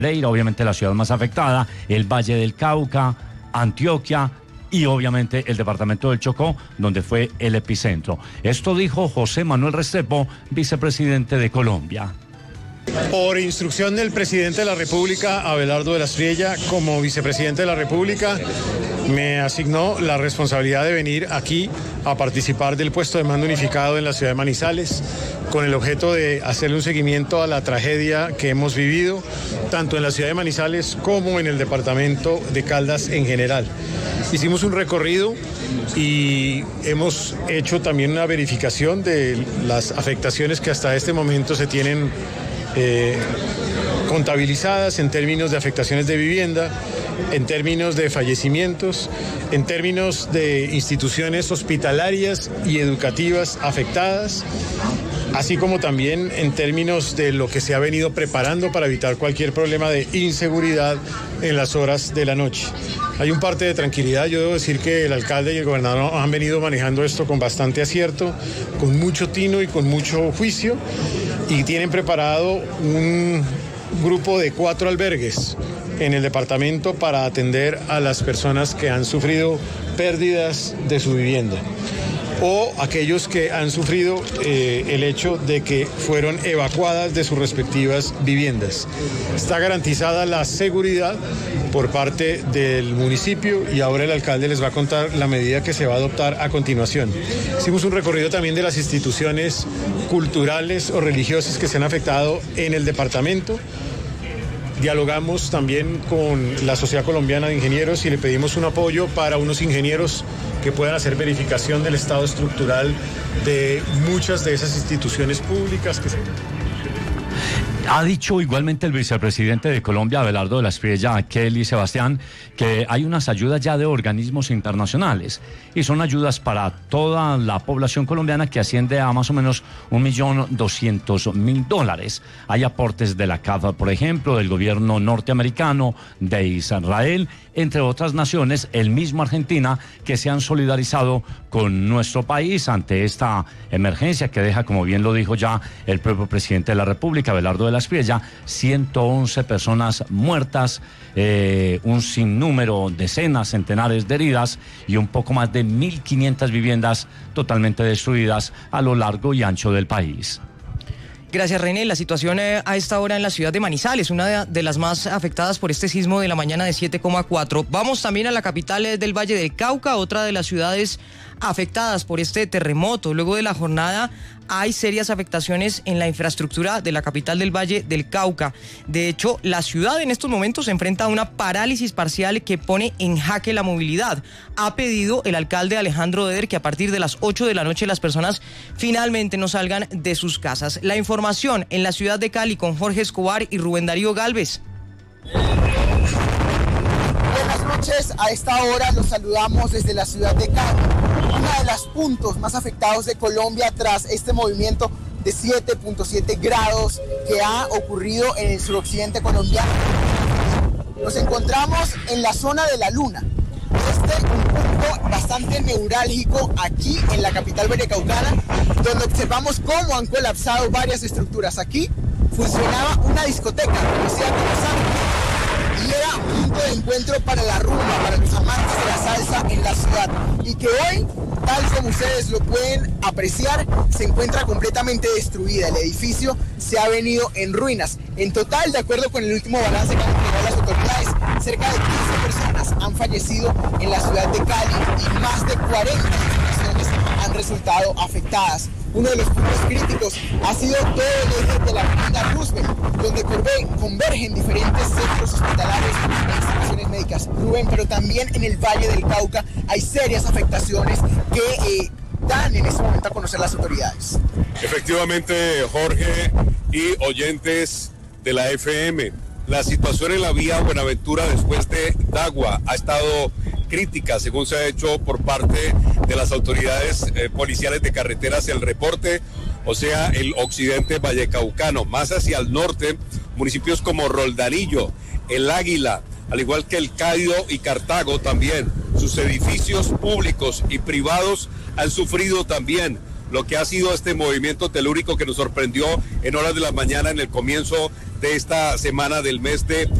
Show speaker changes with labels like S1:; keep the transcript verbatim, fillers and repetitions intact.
S1: Pereira, obviamente la ciudad más afectada, el Valle del Cauca, Antioquia y obviamente el departamento del Chocó, donde fue el epicentro. Esto dijo José Manuel Restrepo, vicepresidente de Colombia.
S2: Por instrucción del presidente de la República, Abelardo de la Espriella, como vicepresidente de la República, me asignó la responsabilidad de venir aquí a participar del puesto de mando unificado en la ciudad de Manizales, con el objeto de hacerle un seguimiento a la tragedia que hemos vivido, tanto en la ciudad de Manizales como en el departamento de Caldas en general. Hicimos un recorrido y hemos hecho también una verificación de las afectaciones que hasta este momento se tienen Eh, contabilizadas en términos de afectaciones de vivienda, en términos de fallecimientos, en términos de instituciones hospitalarias y educativas afectadas, así como también en términos de lo que se ha venido preparando para evitar cualquier problema de inseguridad en las horas de la noche. Hay un parte de tranquilidad. Yo debo decir que el alcalde y el gobernador han venido manejando esto con bastante acierto, con mucho tino y con mucho juicio, y tienen preparado un grupo de cuatro albergues en el departamento para atender a las personas que han sufrido pérdidas de su vivienda o aquellos que han sufrido eh, el hecho de que fueron evacuadas de sus respectivas viviendas. Está garantizada la seguridad por parte del municipio y ahora el alcalde les va a contar la medida que se va a adoptar a continuación. Hicimos un recorrido también de las instituciones culturales o religiosas que se han afectado en el departamento. Dialogamos también con la Sociedad Colombiana de Ingenieros y le pedimos un apoyo para unos ingenieros que puedan hacer verificación del estado estructural de muchas de esas instituciones públicas que se...
S1: Ha dicho igualmente el vicepresidente de Colombia, Abelardo de la Espriella, Kelly Sebastián, que hay unas ayudas ya de organismos internacionales y son ayudas para toda la población colombiana que asciende a más o menos un millón doscientos mil dólares. Hay aportes de la C A F, por ejemplo, del gobierno norteamericano, de Israel, entre otras naciones, el mismo Argentina, que se han solidarizado con nuestro país ante esta emergencia que deja, como bien lo dijo ya el propio presidente de la República, Abelardo de la Espriella, ciento once personas muertas, eh, un sinnúmero, decenas, centenares de heridas y un poco más de mil quinientas viviendas totalmente destruidas a lo largo y ancho del país.
S3: Gracias, René. La situación eh, a esta hora en la ciudad de Manizales, una de, de las más afectadas por este sismo de la mañana de siete coma cuatro. Vamos también a la capital eh, del Valle del Cauca, otra de las ciudades afectadas por este terremoto. Luego de la jornada hay serias afectaciones en la infraestructura de la capital del Valle del Cauca. De hecho, la ciudad en estos momentos se enfrenta a una parálisis parcial que pone en jaque la movilidad. Ha pedido el alcalde Alejandro Deder que a partir de las ocho de la noche las personas finalmente no salgan de sus casas. La información en la ciudad de Cali con Jorge Escobar y Rubén Darío Galvez.
S4: Buenas noches, a esta hora los saludamos desde la ciudad de Cali, uno de los puntos más afectados de Colombia tras este movimiento de siete punto siete grados que ha ocurrido en el suroccidente colombiano. Nos encontramos en la zona de la Luna, este es un punto bastante neurálgico aquí en la capital vallecaucana, donde observamos cómo han colapsado varias estructuras. Aquí funcionaba una discoteca, o sea, como y era un punto de encuentro para la rumba, para los amantes de la salsa en la ciudad, y que hoy, tal como ustedes lo pueden apreciar, se encuentra completamente destruida. El edificio se ha venido en ruinas. En total, de acuerdo con el último balance que han entregado las autoridades, cerca de quince personas han fallecido en la ciudad de Cali y más de cuarenta personas han resultado afectadas. Uno de los puntos críticos ha sido todo el eje de la avenida Roosevelt, donde convergen diferentes centros hospitalarios e instituciones médicas. Rubén, pero también en el Valle del Cauca hay serias afectaciones que eh, dan en este momento a conocer las autoridades.
S5: Efectivamente, Jorge y oyentes de la F M, la situación en la vía Buenaventura después de Dagua ha estado crítica, según se ha hecho por parte de las autoridades eh, policiales de carreteras, el reporte, o sea, el occidente vallecaucano, más hacia el norte, municipios como Roldanillo, El Águila, al igual que El Cádido y Cartago también, sus edificios públicos y privados han sufrido también lo que ha sido este movimiento telúrico que nos sorprendió en horas de la mañana en el comienzo de esta semana del mes de